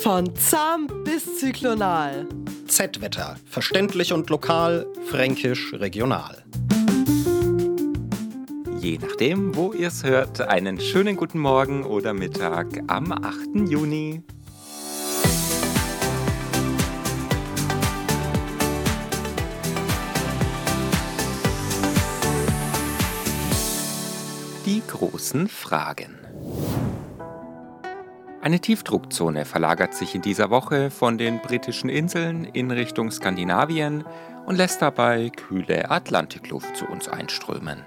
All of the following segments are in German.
Von zahm bis zyklonal. Z-Wetter. Verständlich und lokal, fränkisch regional. Je nachdem, wo ihr es hört, einen schönen guten Morgen oder Mittag am 8. Juni. Die großen Fragen. Eine Tiefdruckzone verlagert sich in dieser Woche von den britischen Inseln in Richtung Skandinavien und lässt dabei kühle Atlantikluft zu uns einströmen.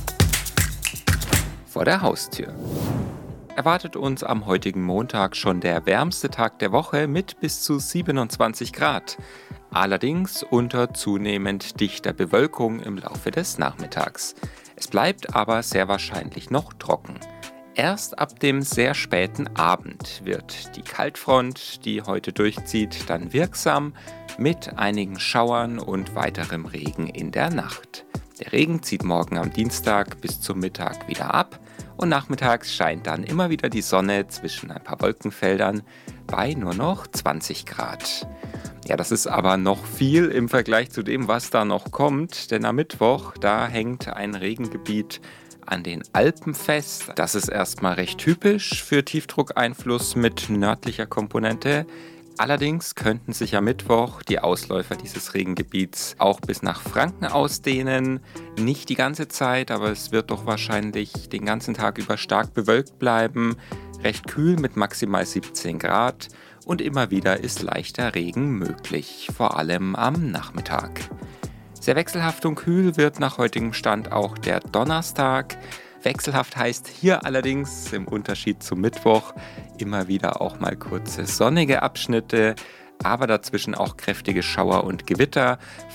Vor der Haustür erwartet uns am heutigen Montag schon der wärmste Tag der Woche mit bis zu 27 Grad. Allerdings unter zunehmend dichter Bewölkung im Laufe des Nachmittags. Es bleibt aber sehr wahrscheinlich noch trocken. Erst ab dem sehr späten Abend wird die Kaltfront, die heute durchzieht, dann wirksam mit einigen Schauern und weiterem Regen in der Nacht. Der Regen zieht morgen am Dienstag bis zum Mittag wieder ab und nachmittags scheint dann immer wieder die Sonne zwischen ein paar Wolkenfeldern bei nur noch 20 Grad. Ja, das ist aber noch viel im Vergleich zu dem, was da noch kommt, denn am Mittwoch, da hängt ein Regengebiet an den Alpen fest. Das ist erstmal recht typisch für Tiefdruckeinfluss mit nördlicher Komponente. Allerdings könnten sich am Mittwoch die Ausläufer dieses Regengebiets auch bis nach Franken ausdehnen. Nicht die ganze Zeit, aber es wird doch wahrscheinlich den ganzen Tag über stark bewölkt bleiben. Recht kühl mit maximal 17 Grad und immer wieder ist leichter Regen möglich, vor allem am Nachmittag. Sehr wechselhaft und kühl wird nach heutigem Stand auch der Donnerstag. Wechselhaft heißt hier allerdings im Unterschied zum Mittwoch immer wieder auch mal kurze sonnige Abschnitte, aber dazwischen auch kräftige Schauer und Gewitter.